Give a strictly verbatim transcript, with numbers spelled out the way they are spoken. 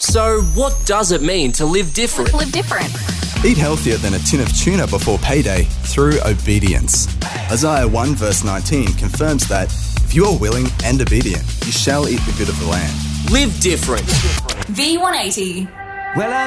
So, what does it mean to live different? Live different. Eat healthier than a tin of tuna before payday through obedience. Isaiah one verse nineteen confirms that if you are willing and obedient, you shall eat the good of the land. Live different. V one eighty. Well, I